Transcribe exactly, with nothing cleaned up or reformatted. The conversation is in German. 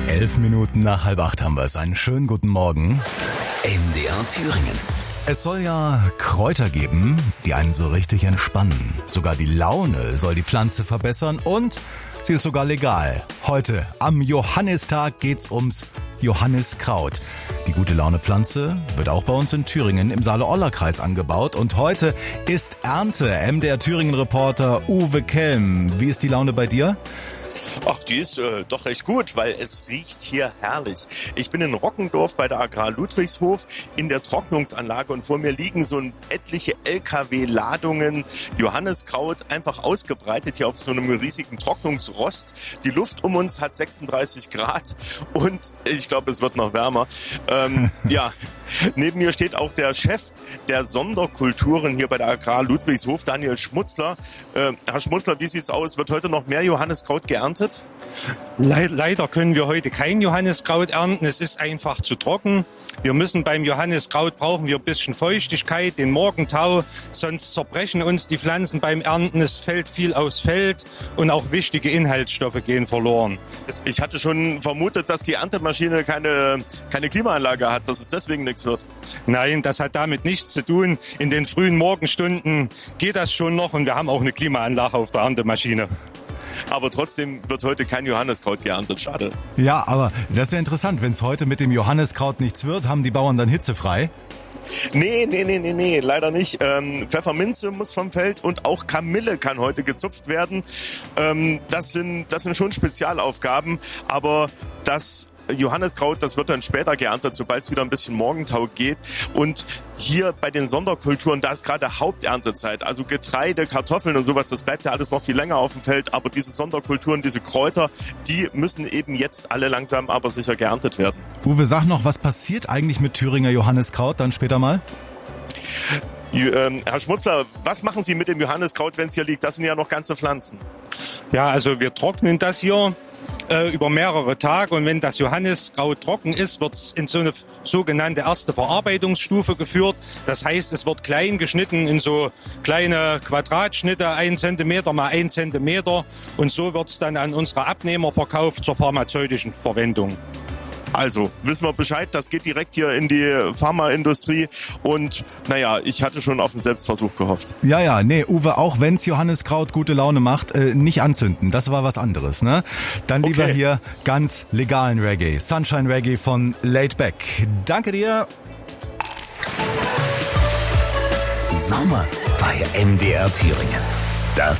Elf Minuten nach halb acht haben wir es. Einen schönen guten Morgen. M D R Thüringen. Es soll ja Kräuter geben, die einen so richtig entspannen. Sogar die Laune soll die Pflanze verbessern und sie ist sogar legal. Heute am Johannistag geht's ums Johanniskraut. Die Gute-Laune-Pflanze wird auch bei uns in Thüringen im Saale-Orla-Kreis angebaut. Und heute ist Ernte. M D R Thüringen-Reporter Uwe Kelm. Wie ist die Laune bei dir? Ach, die ist äh, doch recht gut, weil es riecht hier herrlich. Ich bin in Rockendorf bei der Agrar Ludwigshof in der Trocknungsanlage und vor mir liegen so etliche L K W-Ladungen Johanniskraut einfach ausgebreitet hier auf so einem riesigen Trocknungsrost. Die Luft um uns hat sechsunddreißig Grad und ich glaube, es wird noch wärmer. Ähm, ja, neben mir steht auch der Chef der Sonderkulturen hier bei der Agrar Ludwigshof, Daniel Schmutzler. Äh, Herr Schmutzler, wie sieht's aus? Wird heute noch mehr Johanniskraut geerntet? Leider können wir heute kein Johanniskraut ernten. Es ist einfach zu trocken. Wir müssen beim Johanniskraut brauchen wir ein bisschen Feuchtigkeit, den Morgentau. Sonst zerbrechen uns die Pflanzen beim Ernten. Es fällt viel aufs Feld und auch wichtige Inhaltsstoffe gehen verloren. Ich hatte schon vermutet, dass die Erntemaschine keine, keine Klimaanlage hat, dass es deswegen nichts wird. Nein, das hat damit nichts zu tun. In den frühen Morgenstunden geht das schon noch und wir haben auch eine Klimaanlage auf der Erntemaschine. Aber trotzdem wird heute kein Johanniskraut geerntet. Schade. Ja, aber das ist ja interessant. Wenn es heute mit dem Johanniskraut nichts wird, haben die Bauern dann hitzefrei? Nee, nee, nee, nee, nee, leider nicht. Ähm, Pfefferminze muss vom Feld und auch Kamille kann heute gezupft werden. Ähm, das sind, das sind schon Spezialaufgaben, aber das Johanniskraut, das wird dann später geerntet, sobald es wieder ein bisschen Morgentau geht. Und hier bei den Sonderkulturen, da ist gerade Haupterntezeit. Also Getreide, Kartoffeln und sowas, das bleibt ja alles noch viel länger auf dem Feld. Aber diese Sonderkulturen, diese Kräuter, die müssen eben jetzt alle langsam aber sicher geerntet werden. Uwe, sag noch, was passiert eigentlich mit Thüringer Johanniskraut dann später mal? Herr Schmutzler, was machen Sie mit dem Johanniskraut, wenn es hier liegt? Das sind ja noch ganze Pflanzen. Ja, also wir trocknen das hier äh, über mehrere Tage und wenn das Johanniskraut trocken ist, wird es in so eine sogenannte erste Verarbeitungsstufe geführt. Das heißt, es wird klein geschnitten in so kleine Quadratschnitte, ein Zentimeter mal ein Zentimeter und so wird es dann an unsere Abnehmer verkauft zur pharmazeutischen Verwendung. Also, wissen wir Bescheid, das geht direkt hier in die Pharmaindustrie und naja, ich hatte schon auf den Selbstversuch gehofft. Ja, ja, nee, Uwe, auch wenn's Johanniskraut gute Laune macht, äh, nicht anzünden, das war was anderes, ne? Dann lieber Okay. hier ganz legalen Reggae, Sunshine Reggae von Laid Back. Danke dir. Sommer bei M D R Thüringen. Das